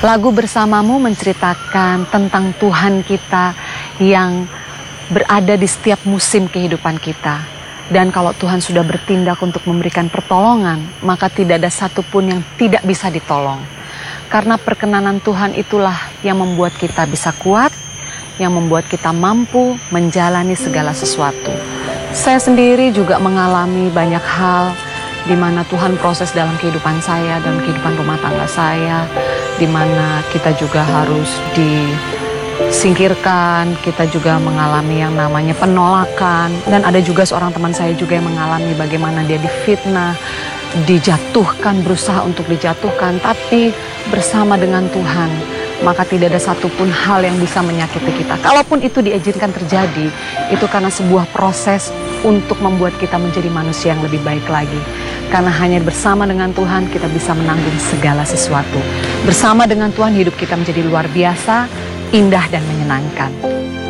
Lagu Bersamamu menceritakan tentang Tuhan kita yang berada di setiap musim kehidupan kita. Dan kalau Tuhan sudah bertindak untuk memberikan pertolongan, maka tidak ada satupun yang tidak bisa ditolong. Karena perkenanan Tuhan itulah yang membuat kita bisa kuat, yang membuat kita mampu menjalani segala sesuatu. Saya sendiri juga mengalami banyak hal di mana Tuhan proses dalam kehidupan saya, dalam kehidupan rumah tangga saya, di mana kita juga harus disingkirkan, kita juga mengalami yang namanya penolakan, dan ada juga seorang teman saya juga yang mengalami bagaimana dia difitnah, dijatuhkan, berusaha untuk dijatuhkan, tapi bersama dengan Tuhan, maka tidak ada satupun hal yang bisa menyakiti kita. Kalaupun itu diizinkan terjadi, itu karena sebuah proses untuk membuat kita menjadi manusia yang lebih baik lagi. Karena hanya bersama dengan Tuhan kita bisa menanggung segala sesuatu. Bersama dengan Tuhan hidup kita menjadi luar biasa, indah dan menyenangkan.